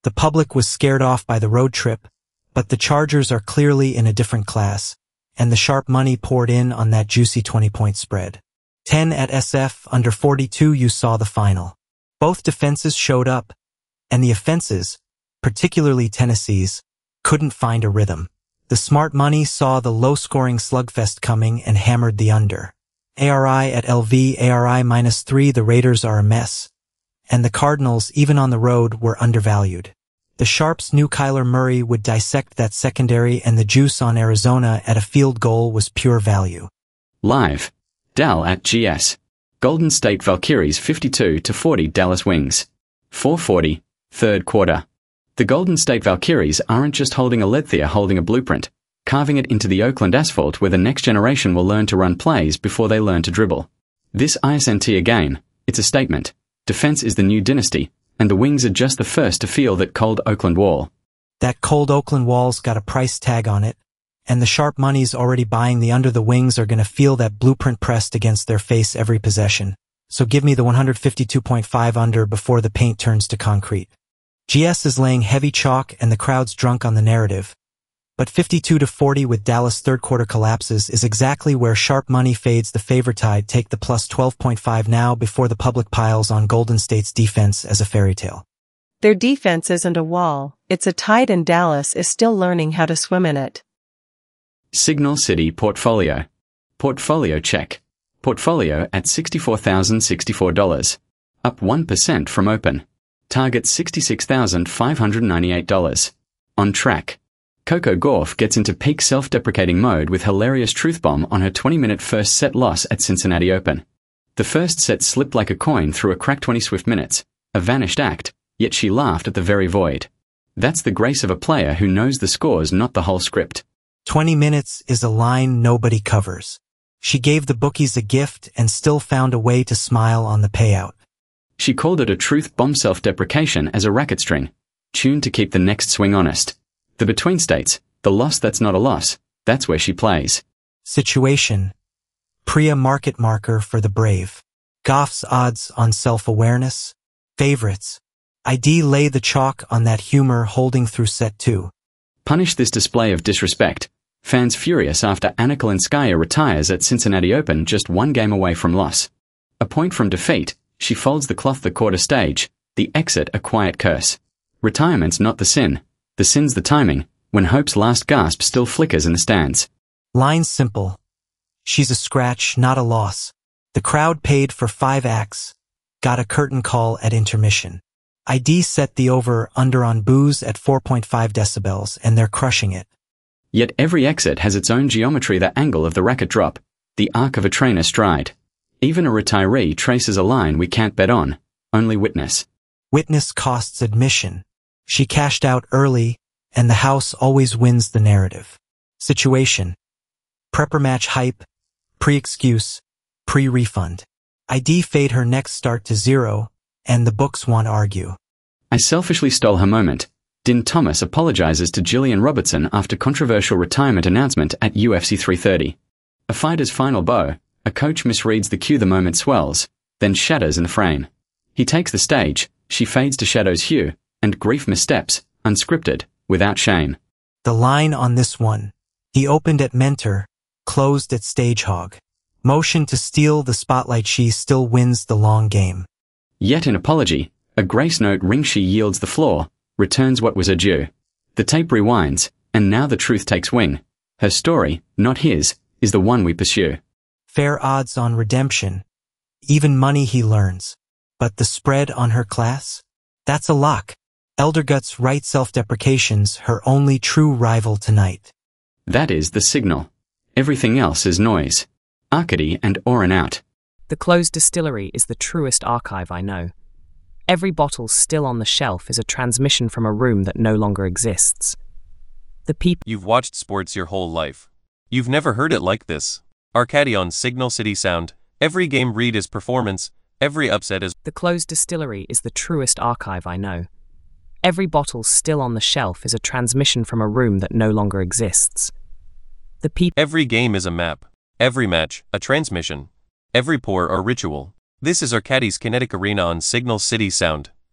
The public was scared off by the road trip, but the Chargers are clearly in a different class, and the sharp money poured in on that juicy 20-point spread. 10 at SF, under 42 you saw the final. Both defenses showed up, and the offenses, particularly Tennessee's, couldn't find a rhythm. The smart money saw the low-scoring slugfest coming and hammered the under. ARI at LV, ARI -3, the Raiders are a mess, and the Cardinals, even on the road, were undervalued. The Sharps knew Kyler Murray would dissect that secondary, and the juice on Arizona at a field goal was pure value. Live. Dal at GS. Golden State Valkyries 52-40 Dallas Wings. 4:40, third quarter. The Golden State Valkyries aren't just holding a lead, they're holding a blueprint, carving it into the Oakland asphalt where the next generation will learn to run plays before they learn to dribble. This isn't a game, it's a statement. Defense is the new dynasty, and the Wings are just the first to feel that cold Oakland wall. That cold Oakland wall's got a price tag on it, and the sharp money's already buying the under. The Wings are gonna feel that blueprint pressed against their face every possession. So give me the 152.5 under before the paint turns to concrete. GS is laying heavy chalk and the crowd's drunk on the narrative. But 52-40 with Dallas third quarter collapses is exactly where sharp money fades the favoritide. Take the plus 12.5 now before the public piles on Golden State's defense as a fairy tale. Their defense isn't a wall, it's a tide, and Dallas is still learning how to swim in it. Signal City Portfolio. Portfolio check. Portfolio at $64,064. Up 1% from open. Target $66,598. On track. Coco Gauff gets into peak self-deprecating mode with hilarious truth bomb on her 20-minute first set loss at Cincinnati Open. The first set slipped like a coin through a crack 20 swift minutes, a vanished act, yet she laughed at the very void. That's the grace of a player who knows the scores, not the whole script. 20 minutes is a line nobody covers. She gave the bookies a gift and still found a way to smile on the payout. She called it a truth bomb self-deprecation as a racket string, tuned to keep the next swing honest. The between states, the loss that's not a loss, that's where she plays. Situation. Priya market marker for the brave. Gauff's odds on self-awareness. Favorites. ID lay the chalk on that humor holding through set 2. Punish this display of disrespect. Fans furious after Anna Kalinskaya retires at Cincinnati Open, just one game away from loss. A point from defeat, she folds the cloth the quarter stage, the exit a quiet curse. Retirement's not the sin. The sin's the timing, when hope's last gasp still flickers in the stands. Line's simple. She's a scratch, not a loss. The crowd paid for 5 acts, got a curtain call at intermission. ID set the over-under on booze at 4.5 decibels, and they're crushing it. Yet every exit has its own geometry, the angle of the racket drop, the arc of a trainer stride. Even a retiree traces a line we can't bet on, only witness. Witness costs admission. She cashed out early, and the house always wins the narrative. Situation. Prepper match hype, pre-excuse, pre-refund. ID fade her next start to 0, and the books won't argue. I selfishly stole her moment. Din Thomas apologizes to Gillian Robertson after controversial retirement announcement at UFC 330. A fighter's final bow, a coach misreads the cue, the moment swells, then shatters in the frame. He takes the stage, she fades to shadow's hue, and grief missteps, unscripted, without shame. The line on this one. He opened at mentor, closed at stagehog. Motion to steal the spotlight, she still wins the long game. Yet in apology, a grace note ring, she yields the floor, returns what was her due. The tape rewinds, and now the truth takes wing. Her story, not his, is the one we pursue. Fair odds on redemption. Even money he learns. But the spread on her class? That's a lock. Eldergut's right, self-deprecation's her only true rival tonight. That is the signal. Everything else is noise. Arcady and Oren out. The closed distillery is the truest archive I know. Every bottle still on the shelf is a transmission from a room that no longer exists. The people. You've watched sports your whole life. You've never heard it like this. Arcady on Signal City Sound. Every game read is performance. Every upset is. The closed distillery is the truest archive I know. Every bottle still on the shelf is a transmission from a room that no longer exists. The people. Every game is a map. Every match, a transmission. Every pour or ritual. This is Arcady's Kinetic Arena on Signal City Sound.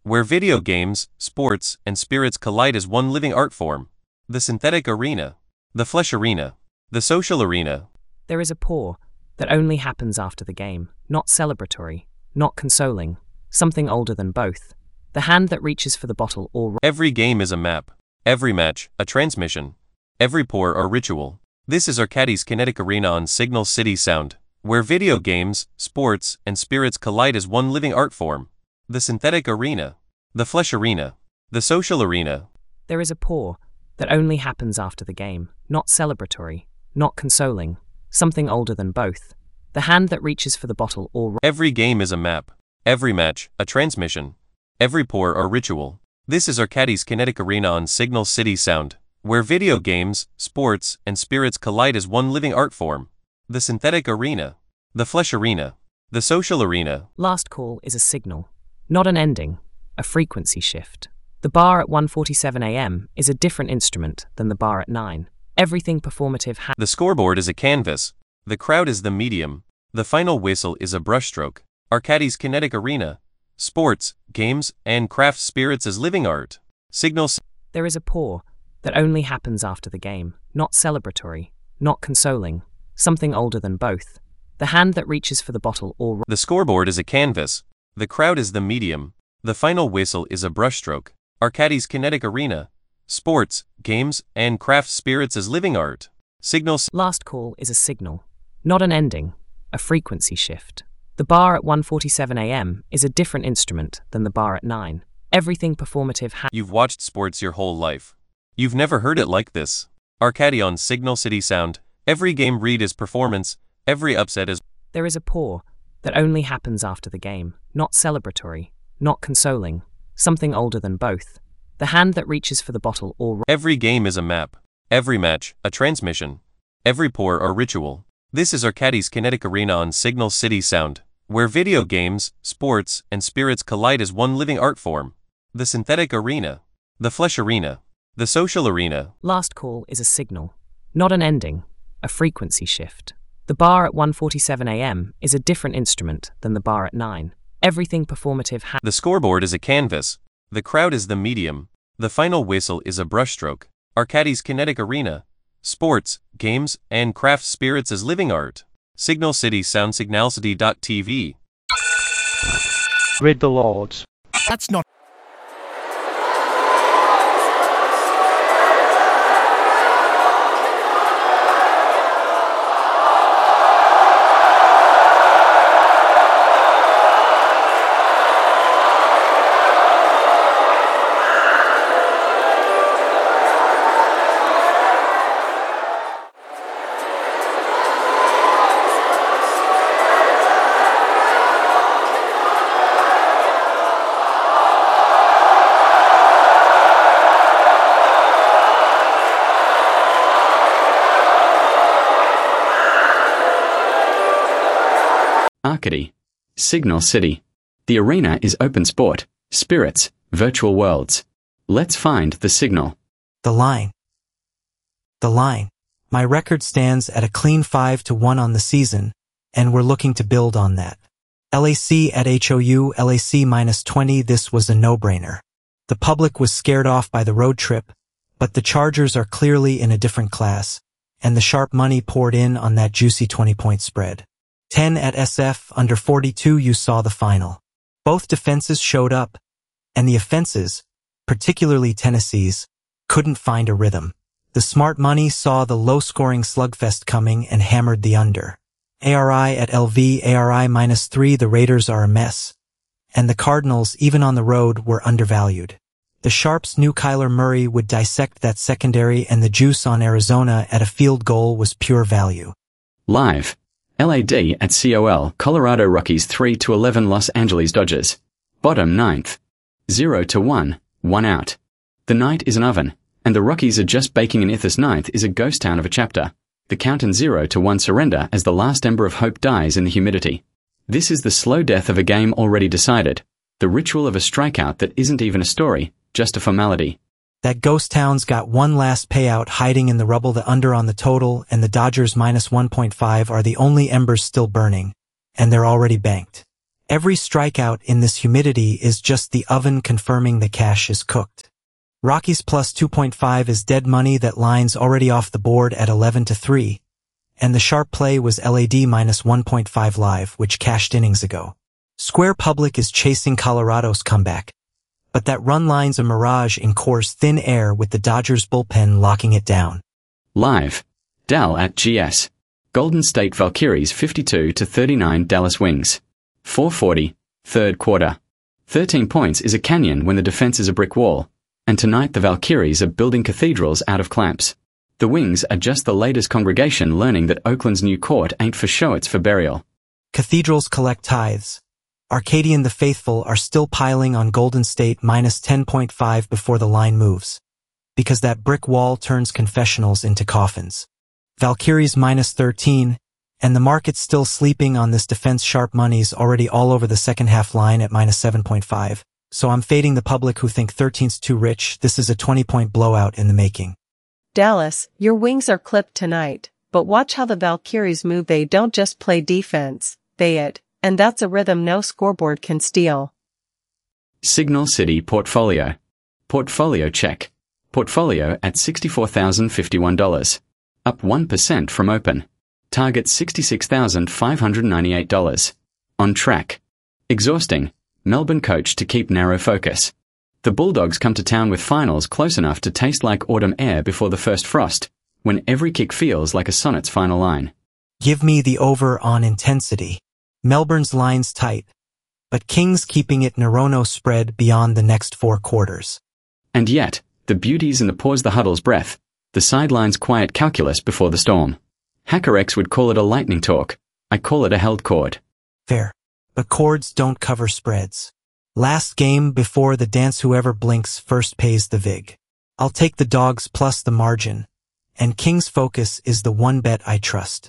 where video games, sports, and spirits collide as one living art form. The synthetic arena, the flesh arena, the social arena. There is a pour that only happens after the game, not celebratory, not consoling, something older than both. The hand that reaches for the bottle or... Every game is a map, every match, a transmission, every pour or ritual. This is Arcadie's Kinetic Arena on Signal City Sound, where video games, sports, and spirits collide as one living art form. The synthetic arena, the flesh arena, the social arena. There is a pour that only happens after the game, not celebratory, not consoling, something older than both. The hand that reaches for the bottle or... Every game is a map, every match, a transmission, every pour or ritual. This is Arcadie's Kinetic Arena on Signal City Sound, where video games, sports, and spirits collide as one living art form. The synthetic arena, the flesh arena, the social arena. Last call is a signal, not an ending, a frequency shift. The bar at 1:47 a.m. is a different instrument than the bar at 9. Everything performative The scoreboard is a canvas, the crowd is the medium, the final whistle is a brushstroke. Arcadie's Kinetic Arena, sports, games, and craft spirits as living art. Signals. There is a pour that only happens after the game, not celebratory, not consoling, something older than both. The hand that reaches for the bottle or... The scoreboard is a canvas, the crowd is the medium, the final whistle is a brushstroke. Arcadie's Kinetic Arena, sports, games, and craft spirits as living art. Signals. Last call is a signal, not an ending, a frequency shift. The bar at 1:47 a.m. is a different instrument than the bar at 9. Everything performative You've watched sports your whole life. You've never heard it like this. Arcadie on Signal City Sound. Every game read is performance, every upset is... There is a pour that only happens after the game, not celebratory, not consoling, something older than both. The hand that reaches for the bottle or... Every game is a map, every match, a transmission, every pour or ritual. This is Arcadie's Kinetic Arena on Signal City Sound, where video games, sports, and spirits collide as one living art form. The synthetic arena, the flesh arena, the social arena. Last call is a signal, not an ending, a frequency shift. The bar at 1:47 a.m. is a different instrument than the bar at 9. Everything performative The scoreboard is a canvas, the crowd is the medium, the final whistle is a brushstroke. Arcadie's Kinetic Arena, sports, games, and craft spirits as living art. Signal City Sound. Signalcity.tv. Rid the Lords. That's not Arcadie. Signal City. The arena is open sport, spirits, virtual worlds. Let's find the signal. The line. The line. My record stands at a clean 5-1 on the season, and we're looking to build on that. LAC at HOU, LAC -20. This was a no-brainer. The public was scared off by the road trip, but the Chargers are clearly in a different class, and the sharp money poured in on that juicy 20-point spread. 10 at SF, under 42 you saw the final. Both defenses showed up, and the offenses, particularly Tennessee's, couldn't find a rhythm. The smart money saw the low-scoring slugfest coming and hammered the under. ARI at LV, ARI -3. The Raiders are a mess, and the Cardinals, even on the road, were undervalued. The Sharps knew Kyler Murray would dissect that secondary, and the juice on Arizona at a field goal was pure value. Live. LAD at COL, Colorado Rockies 3-11 Los Angeles Dodgers. Bottom 9th. 0-1, 1 out. The night is an oven, and the Rockies are just baking. An Ithis 9th is a ghost town of a chapter. The count and 0-1 surrender as the last ember of hope dies in the humidity. This is the slow death of a game already decided, the ritual of a strikeout that isn't even a story, just a formality. That ghost town's got one last payout hiding in the rubble. The under on the total and the Dodgers -1.5 are the only embers still burning, and they're already banked. Every strikeout in this humidity is just the oven confirming the cash is cooked. Rockies plus 2.5 is dead money. That line's already off the board at 11-3, and the sharp play was LAD minus 1.5 live, which cashed innings ago. Square Public is chasing Colorado's comeback, but that run line's a mirage in Coors thin air with the Dodgers bullpen locking it down. Live. Dal at GS. Golden State Valkyries 52-39 Dallas Wings. 4:40, third quarter. 13 points is a canyon when the defense is a brick wall, and tonight the Valkyries are building cathedrals out of clamps. The Wings are just the latest congregation learning that Oakland's new court ain't for show, it's for burial. Cathedrals collect tithes. Arcadian the faithful are still piling on Golden State minus 10.5 before the line moves, because that brick wall turns confessionals into coffins. Valkyries minus 13, and the market's still sleeping on this defense. Sharp money's already all over the second half line at minus 7.5, so I'm fading the public who think 13's too rich. This is a 20-point blowout in the making. Dallas, your Wings are clipped tonight, but watch how the Valkyries move. They don't just play defense, they it, and that's a rhythm no scoreboard can steal. Signal City Portfolio. Portfolio check. Portfolio at $64,051. Up 1% from open. Target $66,598. On track. Exhausting. Melbourne coach to keep narrow focus. The Bulldogs come to town with finals close enough to taste like autumn air before the first frost, when every kick feels like a sonnet's final line. Give me the over on intensity. Melbourne's line's tight, but Kings keeping it Narono spread beyond the next 4 quarters. And yet, the beauties in the pause the huddle's breath, the sideline's quiet calculus before the storm. HackerX would call it a lightning talk. I call it a held chord. Fair. But chords don't cover spreads. Last game before the dance, whoever blinks first pays the vig. I'll take the dogs plus the margin, and King's focus is the one bet I trust.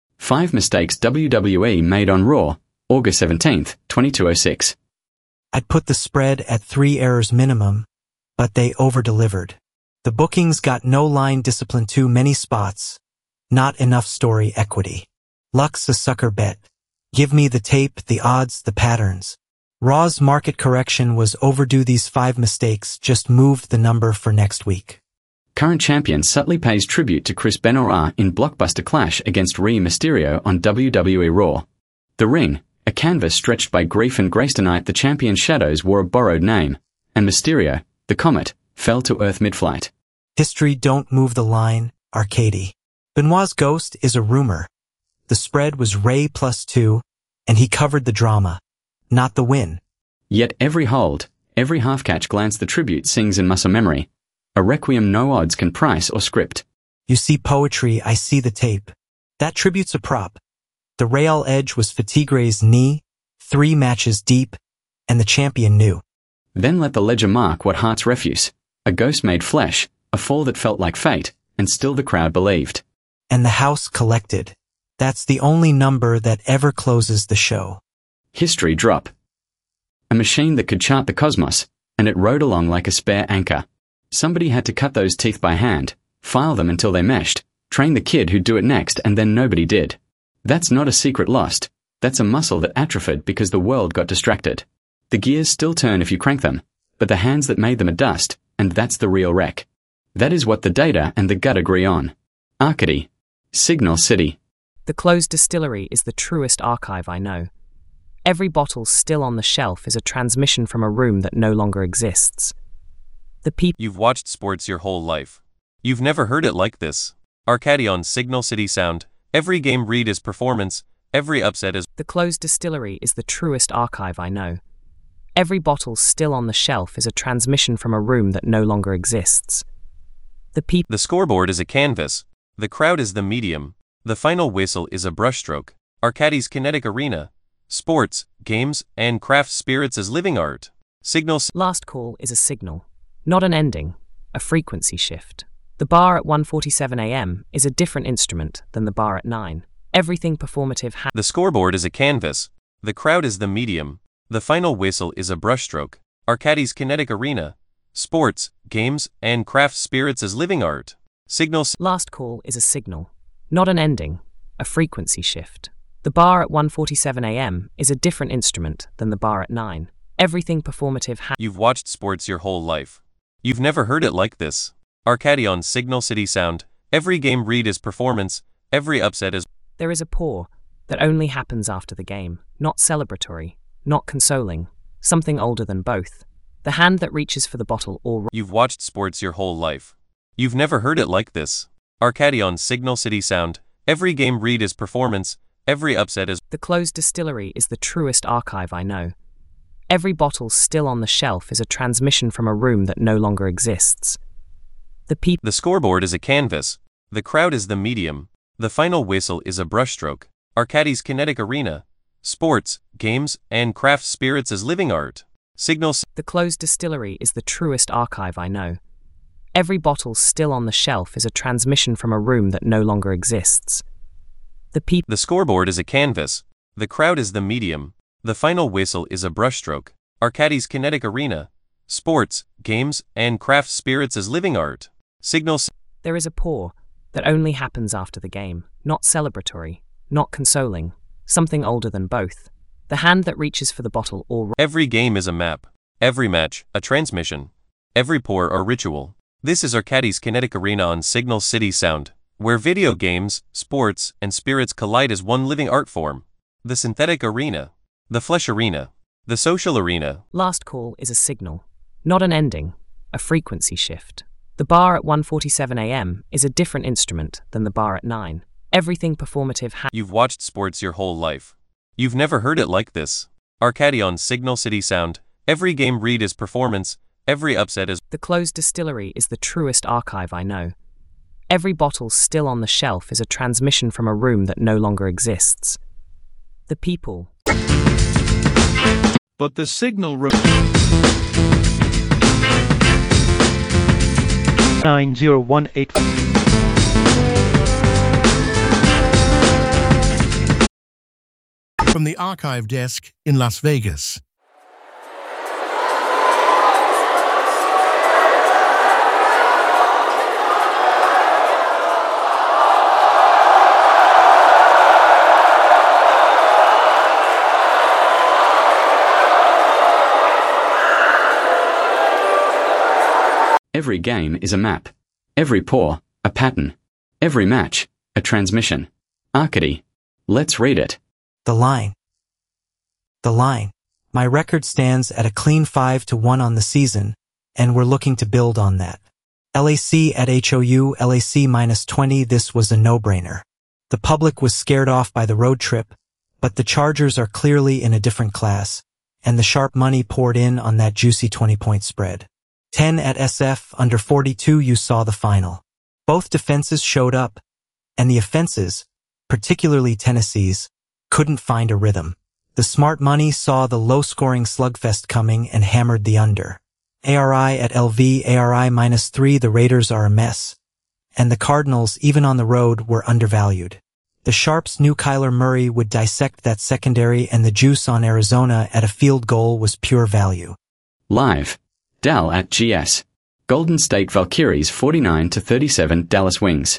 5 mistakes WWE made on Raw, August 17th, 2206. I'd put the spread at 3 errors minimum, but they over-delivered. The bookings got no line discipline, too many spots, not enough story equity. Luck's a sucker bet. Give me the tape, the odds, the patterns. Raw's market correction was overdue. These 5 mistakes just moved the number for next week. Current champion subtly pays tribute to Chris Benoit in blockbuster clash against Rey Mysterio on WWE Raw. The ring, a canvas stretched by grief and grace. Tonight the champion's shadows wore a borrowed name, and Mysterio, the Comet, fell to earth mid-flight. History don't move the line, Arcady. Benoit's ghost is a rumor. The spread was Rey plus 2, and he covered the drama, not the win. Yet every hold, every half-catch glance the tribute sings in muscle memory. A requiem no odds can price or script. You see poetry, I see the tape. That tribute's a prop. The Real edge was Fatigre's knee, 3 matches deep, and the champion knew. Then let the ledger mark what heart's refuse. A ghost made flesh, a fall that felt like fate, and still the crowd believed. And the house collected. That's the only number that ever closes the show. History drop. A machine that could chart the cosmos, and it rode along like a spare anchor. Somebody had to cut those teeth by hand, file them until they meshed, train the kid who'd do it next, and then nobody did. That's not a secret lost. That's a muscle that atrophied because the world got distracted. The gears still turn if you crank them, but the hands that made them are dust, and that's the real wreck. That is what the data and the gut agree on. Arcady. Signal City. The closed distillery is the truest archive I know. Every bottle still on the shelf is a transmission from a room that no longer exists. The people. You've watched sports your whole life. You've never heard it like this. Arcady on Signal City Sound. Every game read is performance. Every upset is. The closed distillery is the truest archive I know. Every bottle still on the shelf is a transmission from a room that no longer exists. The people. The scoreboard is a canvas. The crowd is the medium. The final whistle is a brushstroke. Arcady's kinetic arena. Sports, games, and craft spirits as living art. Signal. Last call is a signal, not an ending, a frequency shift. The bar at 1:47 a.m. is a different instrument than the bar at 9. Everything performative. The scoreboard is a canvas. The crowd is the medium. The final whistle is a brushstroke. Arcady's kinetic arena. Sports, games, and craft spirits as living art. Signal. Last call is a signal, not an ending, a frequency shift. The bar at 1:47 a.m. is a different instrument than the bar at 9. Everything performative You've watched sports your whole life. You've never heard it like this. Arcady on Signal City Sound. Every game read is performance, every upset is... There is a pour that only happens after the game, not celebratory, not consoling, something older than both. The hand that reaches for the bottle or... You've watched sports your whole life. You've never heard it like this. Arcady on Signal City Sound. Every game read is performance, every upset is... The closed distillery is the truest archive I know. Every bottle still on the shelf is a transmission from a room that no longer exists. The scoreboard is a canvas. The crowd is the medium. The final whistle is a brushstroke. Arcady's kinetic arena. Sports, games, and craft spirits as living art. The closed distillery is the truest archive I know. Every bottle still on the shelf is a transmission from a room that no longer exists. The scoreboard is a canvas. The crowd is the medium. The final whistle is a brushstroke. Arcady's kinetic arena. Sports, games, and craft spirits as living art. There is a pour that only happens after the game, not celebratory, not consoling, something older than both. The hand that reaches for the bottle or... Every game is a map. Every match, a transmission. Every pour, a ritual. This is Arcady's kinetic arena on Signal City Sound, where video games, sports, and spirits collide as one living art form. The synthetic arena. The flesh arena. The social arena. Last call is a signal, not an ending, a frequency shift. The bar at 1:47 a.m. is a different instrument than the bar at 9. Everything performative You've watched sports your whole life. You've never heard it like this. Arcady on Signal City Sound. Every game read is performance, every upset is... The closed distillery is the truest archive I know. Every bottle still on the shelf is a transmission from a room that no longer exists. The people. But the signal... 9018 From the archive desk in Las Vegas. Every game is a map. Every pour, a pattern. Every match, a transmission. Arcady. Let's read it. The line. The line. My record stands at a clean 5-1 on the season, and we're looking to build on that. LAC at HOU, LAC -20. This was a no-brainer. The public was scared off by the road trip, but the Chargers are clearly in a different class, and the sharp money poured in on that juicy 20-point spread. 10 at SF, under 42 you saw the final. Both defenses showed up, and the offenses, particularly Tennessee's, couldn't find a rhythm. The smart money saw the low-scoring slugfest coming and hammered the under. ARI at LV, ARI -3. The Raiders are a mess, and the Cardinals, even on the road, were undervalued. The Sharps knew Kyler Murray would dissect that secondary, and the juice on Arizona at a field goal was pure value. Live. Dal at GS. Golden State Valkyries 49-37 Dallas Wings.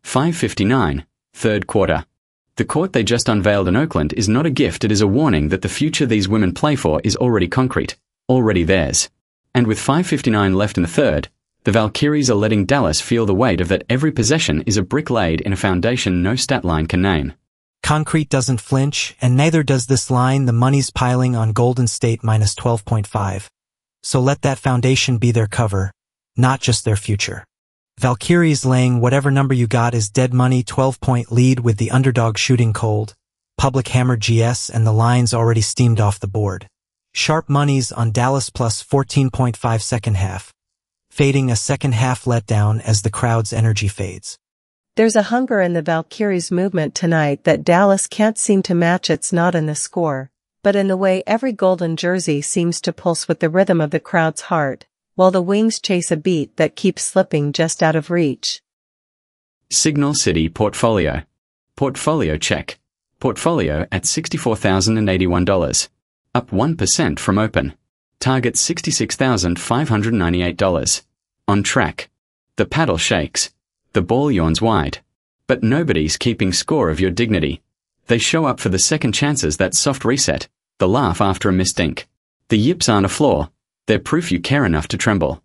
5:59, third quarter. The court they just unveiled in Oakland is not a gift, it is a warning that the future these women play for is already concrete, already theirs. And with 5:59 left in the third, the Valkyries are letting Dallas feel the weight of that every possession is a brick laid in a foundation no stat line can name. Concrete doesn't flinch, and neither does this line. The money's piling on Golden State -12.5. So let that foundation be their cover, not just their future. Valkyries laying whatever number you got is dead money. 12-point lead with the underdog shooting cold. Public hammered GS and the lines already steamed off the board. Sharp money's on Dallas plus 14.5 second half, fading a second half letdown as the crowd's energy fades. There's a hunger in the Valkyries movement tonight that Dallas can't seem to match. It's not in the score, but in the way every golden jersey seems to pulse with the rhythm of the crowd's heart, while the Wings chase a beat that keeps slipping just out of reach. Signal City Portfolio. Portfolio check. Portfolio at $64,081. Up 1% from open. Target $66,598. On track. The paddle shakes. The ball yawns wide. But nobody's keeping score of your dignity. They show up for the second chances, that soft reset, the laugh after a missed ink. The yips aren't a flaw, they're proof you care enough to tremble.